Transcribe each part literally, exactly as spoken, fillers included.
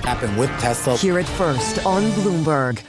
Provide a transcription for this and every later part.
Happen with Tesla. Hear it first on Bloomberg.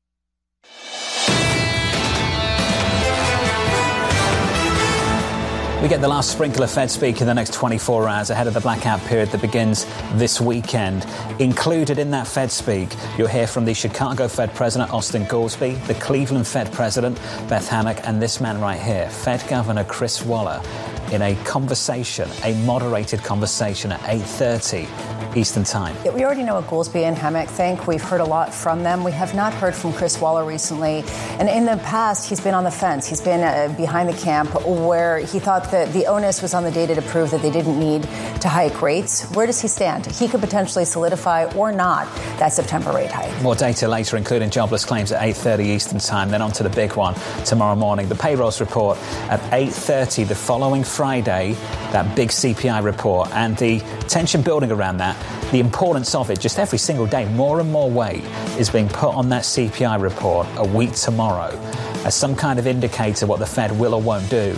We get the last sprinkle of Fed speak in the next twenty-four hours ahead of the blackout period that begins this weekend. Included in that Fed speak, you'll hear from the Chicago Fed President, Austin Goolsbee, the Cleveland Fed President, Beth Hammack, and this man right here, Fed Governor Chris Waller, in a conversation, a moderated conversation at eight thirty Eastern Time. Yeah, we already know what Goolsbee and Hammack think. We've heard a lot from them. We have not heard from Chris Waller recently. And in the past, he's been on the fence. He's been uh, behind the camp where he thought that the onus was on the data to prove that they didn't need to hike rates. Where does he stand? He could potentially solidify or not that September rate hike. More data later, including jobless claims at eight thirty Eastern Time. Then on to the big one tomorrow morning. The payrolls report at eight thirty the following Friday, that big C P I report, and the tension building around that, the importance of it, just every single day, more and more weight is being put on that C P I report a week tomorrow as some kind of indicator what the Fed will or won't do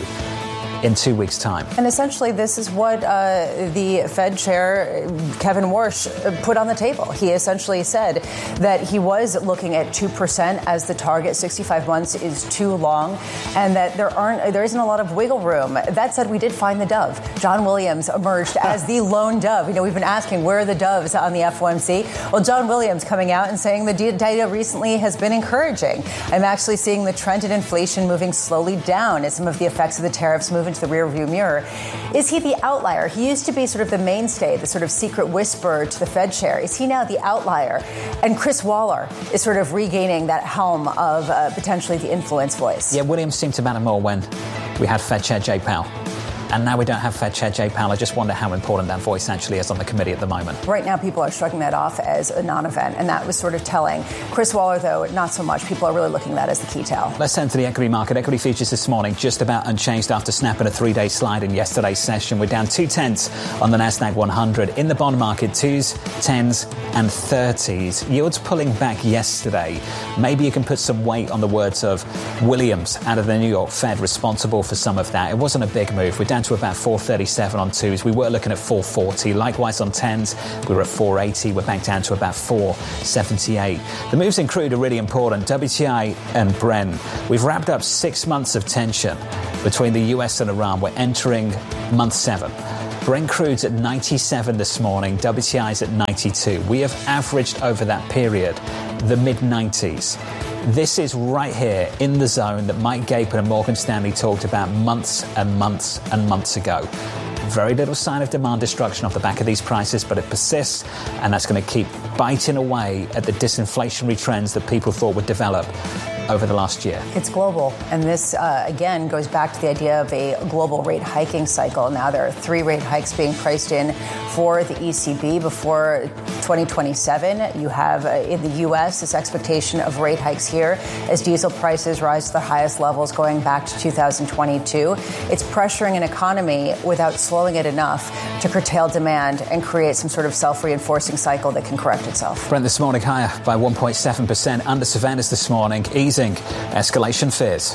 in two weeks' time. And essentially, this is what uh, the Fed chair, Kevin Warsh, put on the table. He essentially said that he was looking at two percent as the target. sixty-five months is too long, and that there aren't, there isn't a lot of wiggle room. That said, we did find the dove. John Williams emerged as the lone dove. You know, we've been asking, where are the doves on the F O M C? Well, John Williams coming out and saying the data recently has been encouraging. I'm actually seeing the trend in inflation moving slowly down as some of the effects of the tariffs move into the rearview mirror. Is he the outlier? He used to be sort of the mainstay, the sort of secret whisperer to the Fed chair. Is he now the outlier? And Chris Waller is sort of regaining that helm of uh, potentially the influence voice. Yeah, Williams seemed to matter more when we had Fed Chair Jay Powell. And now we don't have Fed Chair Jay Powell. I just wonder how important that voice actually is on the committee at the moment. Right now, people are shrugging that off as a non-event, and that was sort of telling. Chris Waller, though, not so much. People are really looking at that as the key tell. Let's turn to the equity market. Equity futures this morning just about unchanged after snapping a three-day slide in yesterday's session. We're down two-tenths on the Nasdaq one hundred. In the bond market, twos, tens, and thirties. Yields pulling back yesterday. Maybe you can put some weight on the words of Williams out of the New York Fed, responsible for some of that. It wasn't a big move. We're down to about four thirty-seven on twos. We were looking at four forty. Likewise on tens, we were at four eighty. We're back down to about four seventy-eight. The moves in crude are really important. W T I and Brent. We've wrapped up six months of tension between the U S and Iran. We're entering month seven. Brent crude's at ninety-seven this morning. W T I's at ninety-two. We have averaged over that period the mid nineties. This is right here in the zone that Mike Gapen and Morgan Stanley talked about months and months and months ago. Very little sign of demand destruction off the back of these prices, but it persists, and that's going to keep biting away at the disinflationary trends that people thought would develop over the last year. It's global, and this, uh, again, goes back to the idea of a global rate hiking cycle. Now there are three rate hikes being priced in for the E C B before twenty twenty-seven. You have, uh, in the U S, this expectation of rate hikes here as diesel prices rise to their highest levels going back to two thousand twenty-two. It's pressuring an economy without slowing it enough to curtail demand and create some sort of self-reinforcing cycle that can correct itself. Brent this morning higher by one point seven percent. Under Savannah's this morning, easing escalation fears.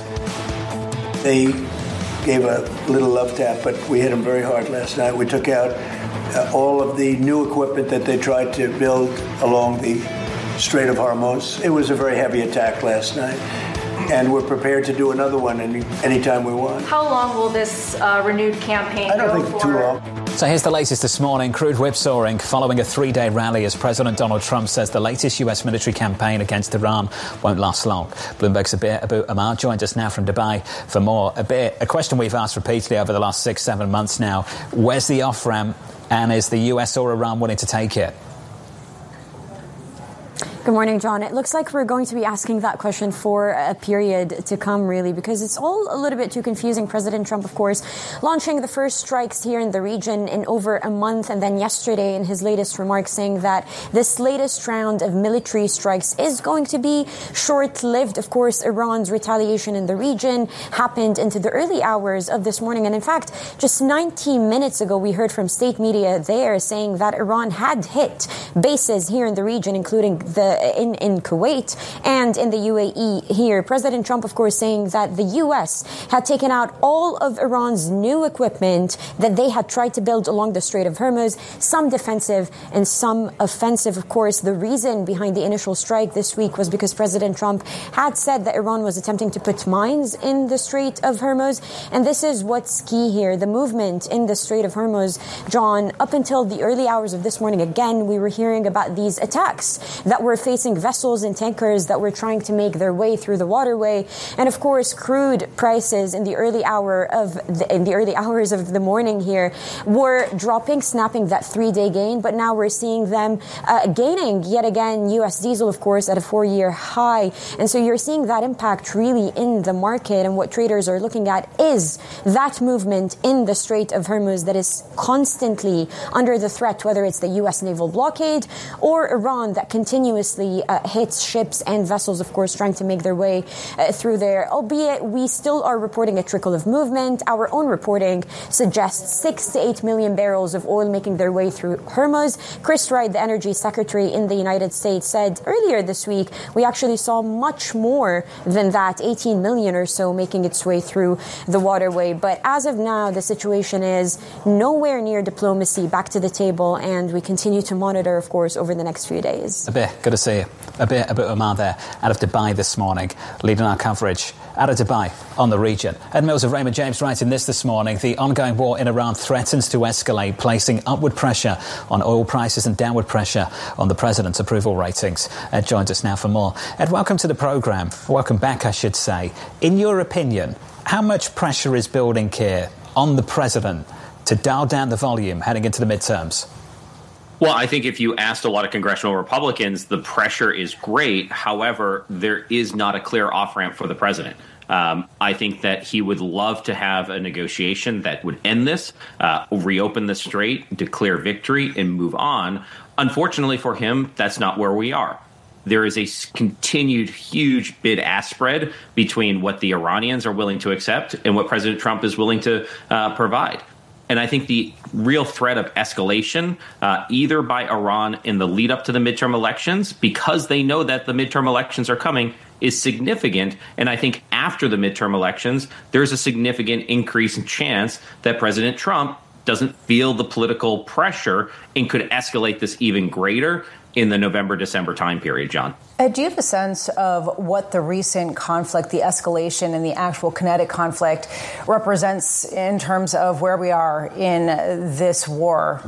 They gave a little love tap, but we hit them very hard last night. We took out uh, all of the new equipment that they tried to build along the Strait of Hormuz. It was a very heavy attack last night, and we're prepared to do another one any anytime we want. How long will this uh, renewed campaign I don't go think for? too long. So here's the latest this morning. Crude whipsawing following a three-day rally as President Donald Trump says the latest U S military campaign against Iran won't last long. Bloomberg's Abir Abu Amar joins us now from Dubai for more. Abir, a question we've asked repeatedly over the last six, seven months now. Where's the off-ramp, and is the U S or Iran willing to take it? Good morning, John. It looks like we're going to be asking that question for a period to come, really, because it's all a little bit too confusing. President Trump, of course, launching the first strikes here in the region in over a month, and then yesterday in his latest remarks saying that this latest round of military strikes is going to be short-lived. Of course, Iran's retaliation in the region happened into the early hours of this morning. And in fact, just ninety minutes ago, we heard from state media there saying that Iran had hit bases here in the region, including the in, in Kuwait and in the U A E here. President Trump, of course, saying that the U S had taken out all of Iran's new equipment that they had tried to build along the Strait of Hormuz, some defensive and some offensive. Of course, the reason behind the initial strike this week was because President Trump had said that Iran was attempting to put mines in the Strait of Hormuz. And this is what's key here. The movement in the Strait of Hormuz, John, up until the early hours of this morning, again, we were hearing about these attacks that were facing vessels and tankers that were trying to make their way through the waterway. And of course, crude prices in the early hour of the, in the early hours of the morning here were dropping, snapping that three-day gain. But now we're seeing them uh, gaining yet again. U S diesel, of course, at a four-year high. And so you're seeing that impact really in the market. And what traders are looking at is that movement in the Strait of Hormuz that is constantly under the threat, whether it's the U S naval blockade or Iran that continuously uh, hits ships and vessels, of course, trying to make their way uh, through there. Albeit we still are reporting a trickle of movement. Our own reporting suggests six to eight million barrels of oil making their way through Hormuz. Chris Wright, the energy secretary in the United States, said earlier this week we actually saw much more than that, eighteen million or so making its way through the waterway. But as of now, the situation is nowhere near diplomacy, back to the table, and we continue to monitor, of course, over the next few days. A bit, good to see you. A bit, a bit of Omar there, out of Dubai this morning, leading our coverage out of Dubai on the region. Ed Mills of Raymond James writing this this morning. The ongoing war in Iran threatens to escalate, placing upward pressure on oil prices and downward pressure on the president's approval ratings. Ed joins us now for more. Ed, welcome to the programme. Welcome back, I should say. In your opinion, how much pressure is building here on the president to dial down the volume heading into the midterms? Well, I think if you asked a lot of congressional Republicans, the pressure is great. However, there is not a clear off-ramp for the president. Um, I think that he would love to have a negotiation that would end this, uh, reopen the strait, declare victory, and move on. Unfortunately for him, that's not where we are. There is a continued huge bid-ask spread between what the Iranians are willing to accept and what President Trump is willing to uh, provide. And I think the real threat of escalation, uh, either by Iran in the lead up to the midterm elections, because they know that the midterm elections are coming, is significant. And I think after the midterm elections, there's a significant increase in chance that President Trump doesn't feel the political pressure and could escalate this even greater in the November, December time period, John. Uh, do you have a sense of what the recent conflict, the escalation and the actual kinetic conflict represents in terms of where we are in this war?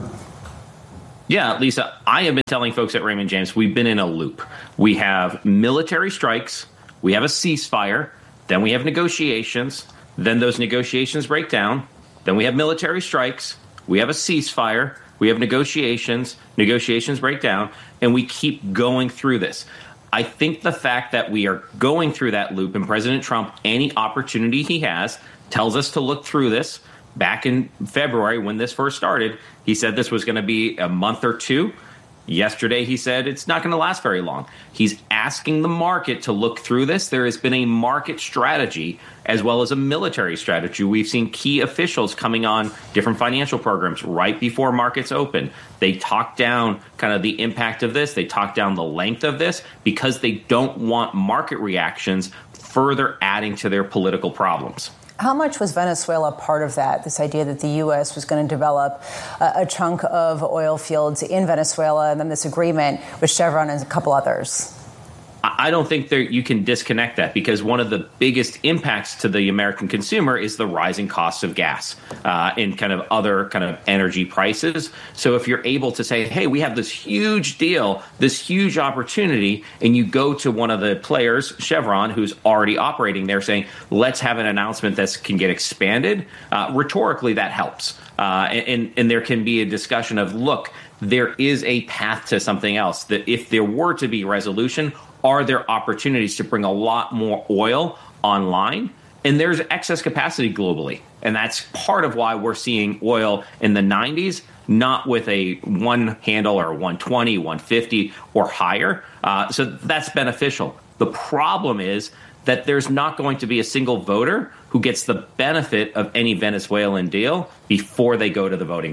Yeah, Lisa, I have been telling folks at Raymond James, we've been in a loop. We have military strikes, we have a ceasefire, then we have negotiations, then those negotiations break down, then we have military strikes, we have a ceasefire, we have negotiations, negotiations break down, and we keep going through this. I think the fact that we are going through that loop, and President Trump, any opportunity he has, tells us to look through this. Back in February, when this first started, he said this was going to be a month or two. Yesterday, he said it's not going to last very long. He's asking the market to look through this. There has been a market strategy as well as a military strategy. We've seen key officials coming on different financial programs right before markets open. They talk down kind of the impact of this. They talk down the length of this because they don't want market reactions further adding to their political problems. How much was Venezuela part of that, this idea that the U S was going to develop a, a chunk of oil fields in Venezuela and then this agreement with Chevron and a couple others? I don't think there, you can disconnect that, because one of the biggest impacts to the American consumer is the rising cost of gas uh, and kind of other kind of energy prices. So if you're able to say, hey, we have this huge deal, this huge opportunity, and you go to one of the players, Chevron, who's already operating there, saying, let's have an announcement that can get expanded, uh, rhetorically, that helps. Uh, and, and there can be a discussion of, look, there is a path to something else, that if there were to be resolution, are there opportunities to bring a lot more oil online? And there's excess capacity globally. And that's part of why we're seeing oil in the nineties, not with a one handle or one twenty, one fifty or higher. Uh, so that's beneficial. The problem is that there's not going to be a single voter who gets the benefit of any Venezuelan deal before they go to the voting booth.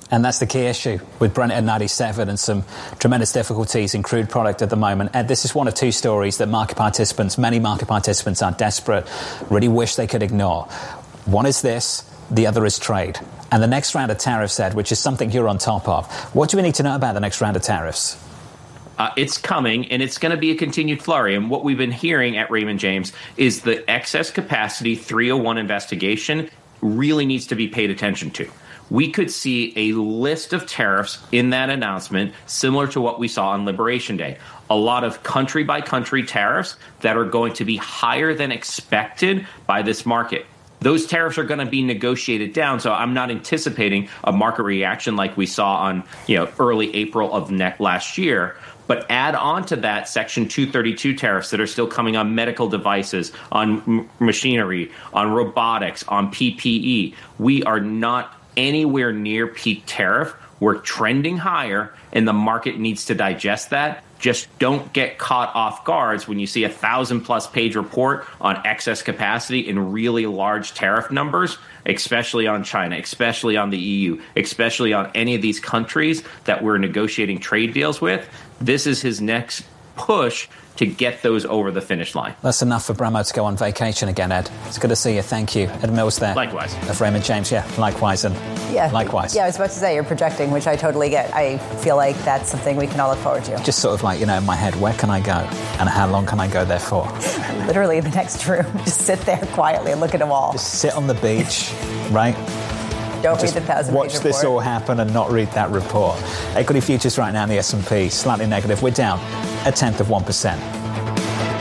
And that's the key issue with Brent at ninety-seven and some tremendous difficulties in crude product at the moment. Ed, this is one of two stories that market participants, many market participants are desperate, really wish they could ignore. One is this, the other is trade. And the next round of tariffs, Ed, which is something you're on top of. What do we need to know about the next round of tariffs? Uh, it's coming, and it's going to be a continued flurry. And what we've been hearing at Raymond James is the excess capacity three oh one investigation really needs to be paid attention to. We could see a list of tariffs in that announcement similar to what we saw on Liberation Day. A lot of country-by-country tariffs that are going to be higher than expected by this market. Those tariffs are going to be negotiated down, so I'm not anticipating a market reaction like we saw on, you know, early April of ne- last year. But add on to that Section two thirty-two tariffs that are still coming on medical devices, on m- machinery, on robotics, on P P E. We are not anywhere near peak tariff. We're trending higher, and the market needs to digest that. Just don't get caught off guards when you see a thousand plus page report on excess capacity in really large tariff numbers, especially on China, especially on the E U, especially on any of these countries that we're negotiating trade deals with. This is his next push to get those over the finish line. That's enough for Bramo to go on vacation again, Ed. It's good to see you. Thank you. Ed Mills there. Likewise. Of Raymond James. Yeah, likewise. And yeah, likewise. Yeah, I was about to say, you're projecting, which I totally get. I feel like that's something we can all look forward to. Just sort of like, you know, in my head, where can I go? And how long can I go there for? Literally in the next room. Just sit there quietly and look at them all. Just sit on the beach, right? Don't Just read the thousand watch page this report. all happen and not read that report. Equity futures right now in the S and P, slightly negative. We're down a tenth of one percent.